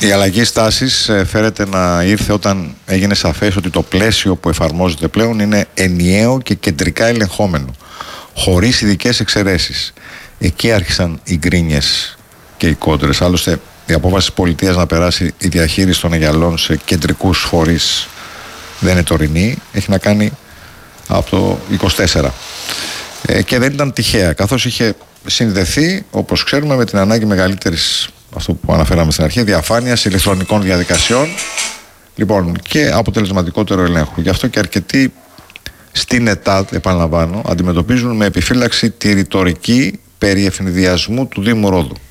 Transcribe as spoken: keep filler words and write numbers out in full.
Η αλλαγή στάσης φέρεται να ήρθε όταν έγινε σαφές ότι το πλαίσιο που εφαρμόζεται πλέον είναι ενιαίο και κεντρικά ελεγχόμενο, χωρίς ειδικές εξαιρέσεις. Εκεί άρχισαν οι γκρίνιες και οι κόντρες. Άλλωστε, η απόφαση της πολιτείας να περάσει η διαχείριση των Αιγιαλών σε κεντρικούς φορείς δεν είναι τωρινή, έχει να κάνει από το είκοσι τέσσερα. Ε, και δεν ήταν τυχαία, καθώς είχε συνδεθεί, όπως ξέρουμε, με την ανάγκη μεγαλύτερης, αυτό που αναφέραμε στην αρχή, διαφάνειας ηλεκτρονικών διαδικασιών, λοιπόν, και αποτελεσματικότερο ελέγχου. Γι' αυτό και αρκετοί στην ΕΤΑΔ, επαναλαμβάνω, αντιμετωπίζουν με επιφύλαξη τη ρητορική περί ευνηδιασμού του Δήμου Ρόδου.